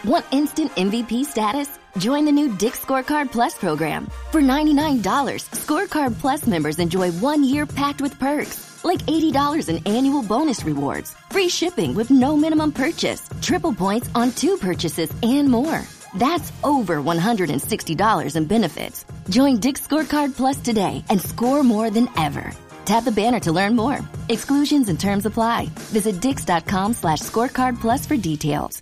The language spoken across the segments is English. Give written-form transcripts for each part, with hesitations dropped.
Want instant MVP status? Join the new Dick's Scorecard Plus program. For $99, Scorecard Plus members enjoy 1 year packed with perks, like $80 in annual bonus rewards, free shipping with no minimum purchase, triple points on 2 purchases, and more. That's over $160 in benefits. Join Dick's Scorecard Plus today and score more than ever. Tap the banner to learn more. Exclusions and terms apply. Visit Dix.com/scorecard plus for details.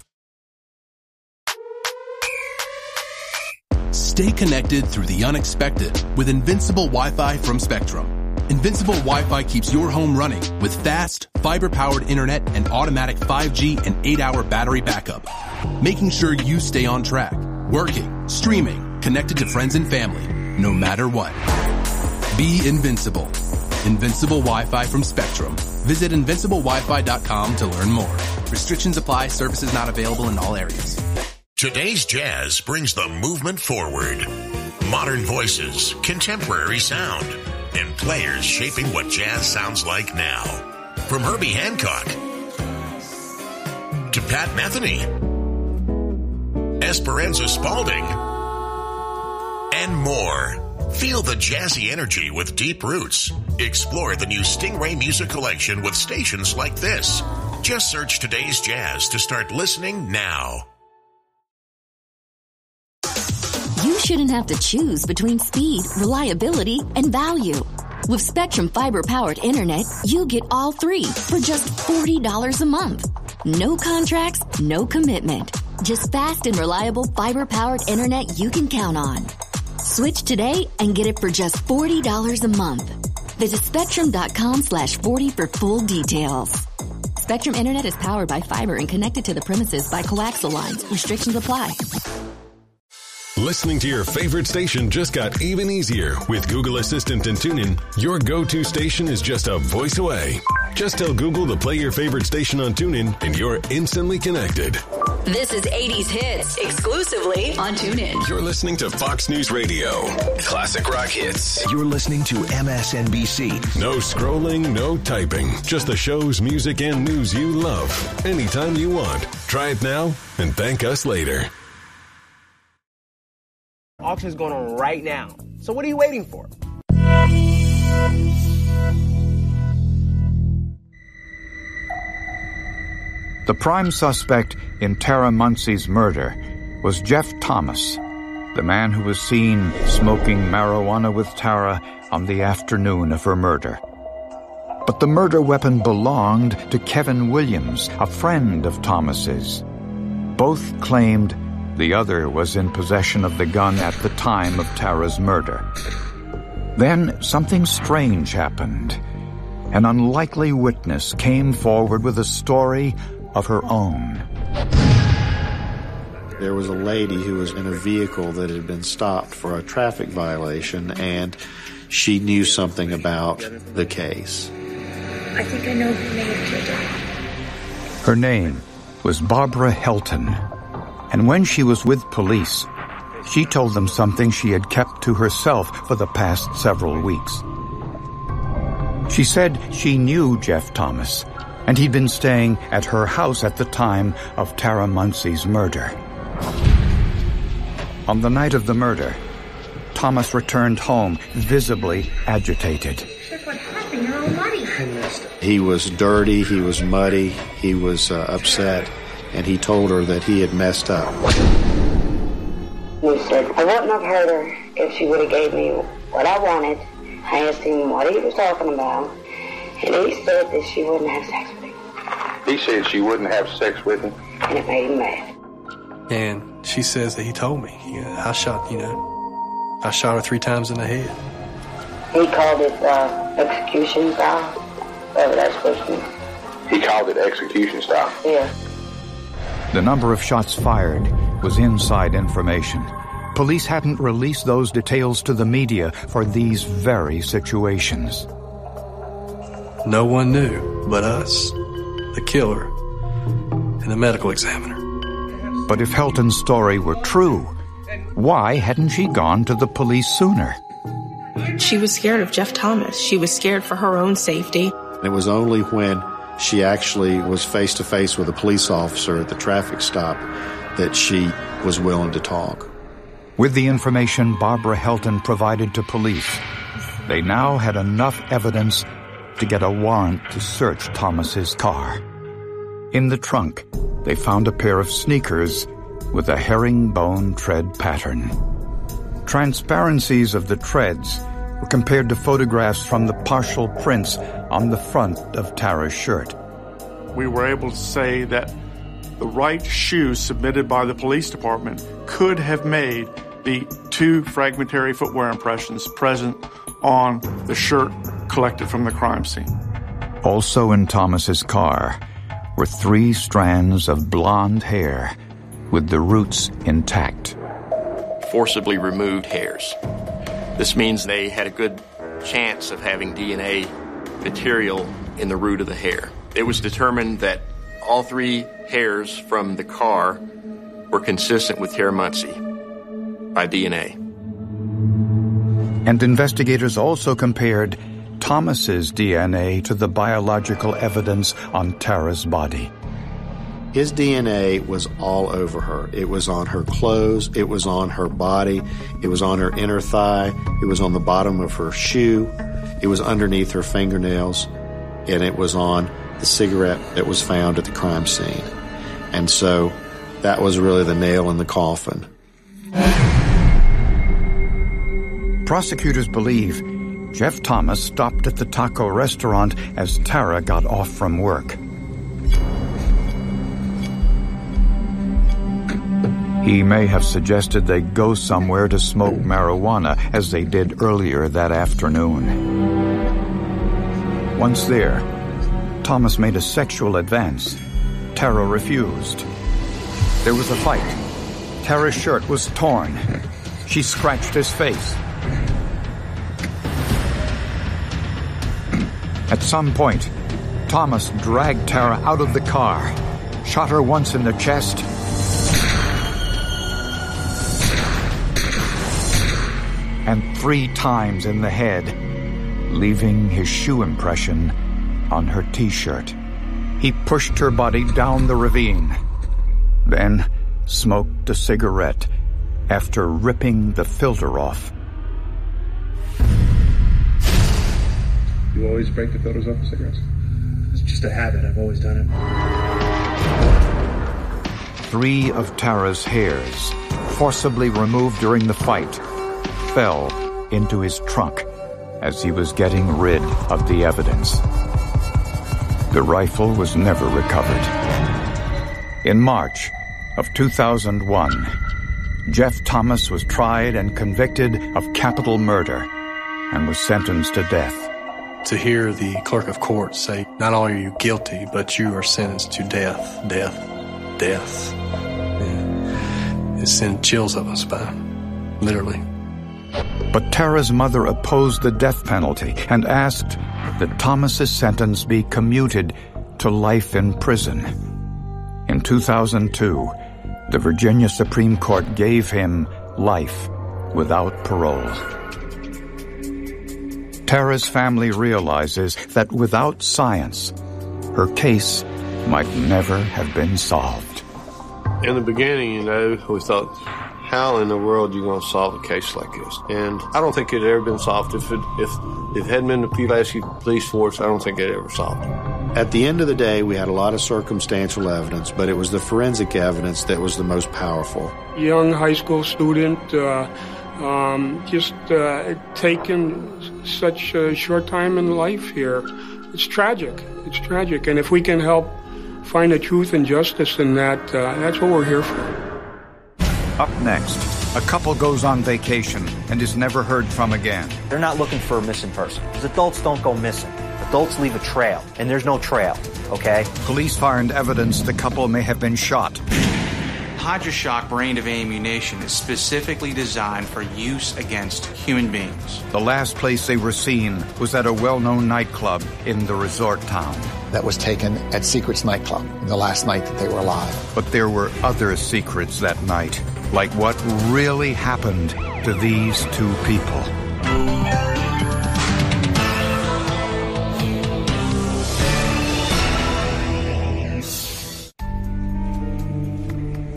Stay connected through the unexpected with Invincible Wi-Fi from Spectrum. Invincible Wi-Fi keeps your home running with fast, fiber-powered internet and automatic 5G and 8-hour battery backup, making sure you stay on track, working, streaming, connected to friends and family, no matter what. Be invincible. Invincible Wi-Fi from Spectrum. Visit invinciblewifi.com to learn more. Restrictions apply. Services not available in all areas. Today's jazz brings the movement forward. Modern voices, contemporary sound, and players shaping what jazz sounds like now. From Herbie Hancock to Pat Metheny, Esperanza Spalding, and more. Feel the jazzy energy with deep roots. Explore the new Stingray Music Collection with stations like this. Just search Today's Jazz to start listening now. You shouldn't have to choose between speed, reliability, and value. With Spectrum Fiber-powered internet, you get all 3 for just $40 a month. No contracts, no commitment. Just fast and reliable fiber-powered internet you can count on. Switch today and get it for just $40 a month. Visit Spectrum.com/40 for full details. Spectrum Internet is powered by fiber and connected to the premises by coaxial lines. Restrictions apply. Listening to your favorite station just got even easier with Google Assistant and TuneIn. Your go-to station is just a voice away. Just tell Google to play your favorite station on TuneIn and you're instantly connected. This is 80s Hits, exclusively on TuneIn. You're listening to Fox News Radio. Classic rock hits. You're listening to MSNBC. No scrolling, no typing. Just the shows, music, and news you love. Anytime you want. Try it now and thank us later. Auction's going on right now. So what are you waiting for? The prime suspect in Tara Muncie's murder was Jeff Thomas, the man who was seen smoking marijuana with Tara on the afternoon of her murder. But the murder weapon belonged to Kevin Williams, a friend of Thomas's. Both claimed the other was in possession of the gun at the time of Tara's murder. Then something strange happened. An unlikely witness came forward with a story of her own. There was a lady who was in a vehicle that had been stopped for a traffic violation, and she knew something about the case. I think I know who may have killed her. Her name was Barbara Helton. And when she was with police, she told them something she had kept to herself for the past several weeks. She said she knew Jeff Thomas, and he'd been staying at her house at the time of Tara Muncie's murder. On the night of the murder, Thomas returned home visibly agitated. Check what happened. You're all muddy. He was dirty, he was muddy, he was upset. And he told her that he had messed up. He said, I wouldn't have hurt her if she would have gave me what I wanted. I asked him what he was talking about, and he said that she wouldn't have sex with him. He said she wouldn't have sex with him? And it made him mad. And she says that he told me. I shot her 3 times in the head. He called it execution style, whatever that's supposed to mean. He called it execution style? Yeah. The number of shots fired was inside information. Police hadn't released those details to the media for these very situations. No one knew but us, the killer, and the medical examiner. But if Helton's story were true, why hadn't she gone to the police sooner? She was scared of Jeff Thomas. She was scared for her own safety. It was only when she actually was face-to-face with a police officer at the traffic stop that she was willing to talk. With the information Barbara Helton provided to police, they now had enough evidence to get a warrant to search Thomas's car. In the trunk, they found a pair of sneakers with a herringbone tread pattern. Transparencies of the treads were compared to photographs from the partial prints on the front of Tara's shirt. We were able to say that the right shoe submitted by the police department could have made the 2 fragmentary footwear impressions present on the shirt collected from the crime scene. Also in Thomas's car were 3 strands of blonde hair with the roots intact. Forcibly removed hairs. This means they had a good chance of having DNA material in the root of the hair. It was determined that all 3 hairs from the car were consistent with Tara Muncy by DNA. And investigators also compared Thomas's DNA to the biological evidence on Tara's body. His DNA was all over her. It was on her clothes. It was on her body. It was on her inner thigh. It was on the bottom of her shoe. It was underneath her fingernails. And it was on the cigarette that was found at the crime scene. And so that was really the nail in the coffin. Prosecutors believe Jeff Thomas stopped at the taco restaurant as Tara got off from work. He may have suggested they go somewhere to smoke marijuana, as they did earlier that afternoon. Once there, Thomas made a sexual advance. Tara refused. There was a fight. Tara's shirt was torn. She scratched his face. At some point, Thomas dragged Tara out of the car, shot her once in the chest, and 3 times in the head, leaving his shoe impression on her T-shirt. He pushed her body down the ravine, then smoked a cigarette after ripping the filter off. You always break the filters off the cigarettes? It's just a habit. I've always done it. 3 of Tara's hairs, forcibly removed during the fight, fell into his trunk as he was getting rid of the evidence. The rifle was never recovered. In March of 2001, Jeff Thomas was tried and convicted of capital murder and was sentenced to death. To hear the clerk of court say, not only are you guilty, but you are sentenced to death, death, death. It sent chills up my spine, literally. But Tara's mother opposed the death penalty and asked that Thomas's sentence be commuted to life in prison. In 2002, the Virginia Supreme Court gave him life without parole. Tara's family realizes that without science, her case might never have been solved. In the beginning, we thought, how in the world are you going to solve a case like this? And I don't think it had ever been solved. If it hadn't been the Pulaski Police Force, I don't think it ever solved it. At the end of the day, we had a lot of circumstantial evidence, but it was the forensic evidence that was the most powerful. Young high school student, taken such a short time in life here. It's tragic. It's tragic. And if we can help find the truth and justice in that, that's what we're here for. Up next, a couple goes on vacation and is never heard from again. They're not looking for a missing person, because adults don't go missing. Adults leave a trail, and there's no trail, okay? Police find evidence the couple may have been shot. HydroShock brand of ammunition is specifically designed for use against human beings. The last place they were seen was at a well-known nightclub in the resort town. That was taken at Secrets nightclub, the last night that they were alive. But there were other secrets that night, like what really happened to these 2 people.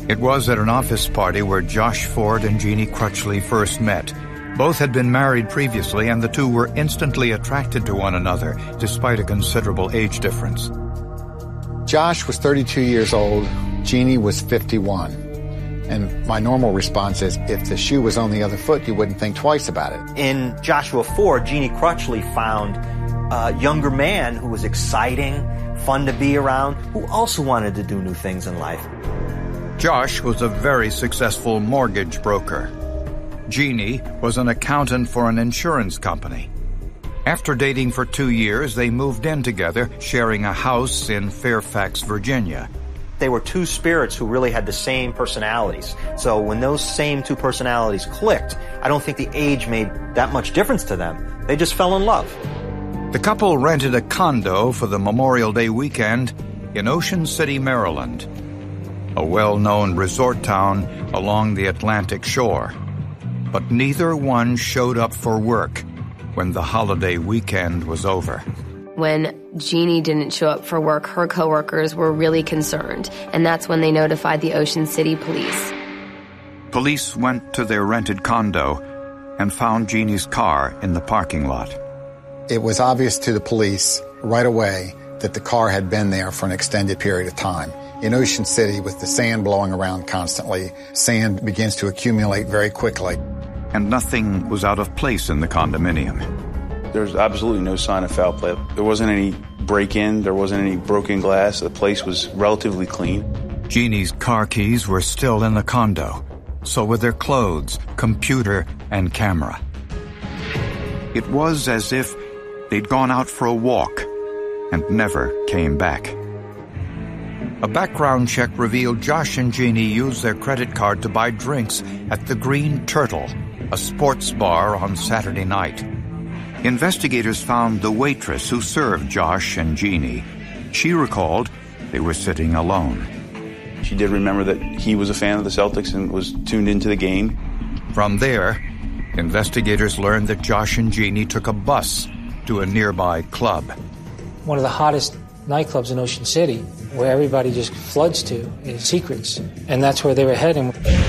It was at an office party where Josh Ford and Jeannie Crutchley first met. Both had been married previously, and the two were instantly attracted to one another, despite a considerable age difference. Josh was 32 years old. Jeannie was 51. And my normal response is, if the shoe was on the other foot, you wouldn't think twice about it. In Joshua Ford, Jeannie Crutchley found a younger man who was exciting, fun to be around, who also wanted to do new things in life. Josh was a very successful mortgage broker. Jeannie was an accountant for an insurance company. After dating for 2 years, they moved in together, sharing a house in Fairfax, Virginia. They were two spirits who really had the same personalities. So when those same two personalities clicked, I don't think the age made that much difference to them. They just fell in love. The couple rented a condo for the Memorial Day weekend in Ocean City, Maryland, a well-known resort town along the Atlantic shore. But neither one showed up for work when the holiday weekend was over. When Jeannie didn't show up for work, her coworkers were really concerned, and that's when they notified the Ocean City police. Police went to their rented condo and found Jeannie's car in the parking lot. It was obvious to the police right away that the car had been there for an extended period of time. In Ocean City, with the sand blowing around constantly, sand begins to accumulate very quickly. And nothing was out of place in the condominium. There's absolutely no sign of foul play. There wasn't any break-in, there wasn't any broken glass. The place was relatively clean. Jeannie's car keys were still in the condo, so were their clothes, computer, and camera. It was as if they'd gone out for a walk and never came back. A background check revealed Josh and Jeannie used their credit card to buy drinks at the Green Turtle, a sports bar, on Saturday night. Investigators found the waitress who served Josh and Jeannie. She recalled they were sitting alone. She did remember that he was a fan of the Celtics and was tuned into the game. From there, investigators learned that Josh and Jeannie took a bus to a nearby club. One of the hottest nightclubs in Ocean City, where everybody just floods to, is Secrets. And that's where they were heading.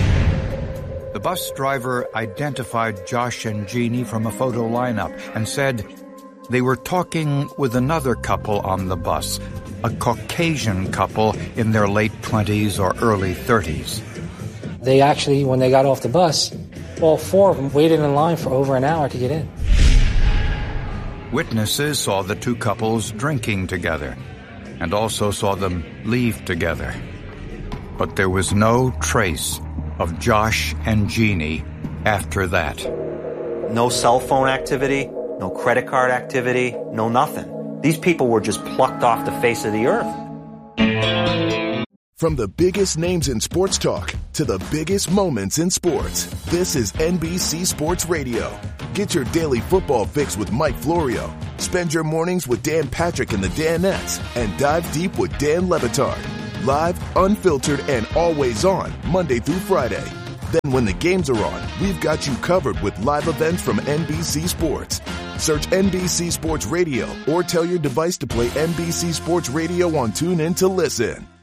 The bus driver identified Josh and Jeannie from a photo lineup and said they were talking with another couple on the bus, a Caucasian couple in their late 20s or early 30s. They actually, when they got off the bus, all four of them waited in line for over an hour to get in. Witnesses saw the two couples drinking together and also saw them leave together. But there was no trace of Josh and Jeannie after that. No cell phone activity, no credit card activity, no nothing. These people were just plucked off the face of the earth. From the biggest names in sports talk to the biggest moments in sports, this is NBC Sports Radio. Get your daily football fix with Mike Florio. Spend your mornings with Dan Patrick and the Danettes, and dive deep with Dan Le Batard. Live, unfiltered, and always on, Monday through Friday. Then when the games are on, we've got you covered with live events from NBC Sports. Search NBC Sports Radio or tell your device to play NBC Sports Radio on TuneIn to listen.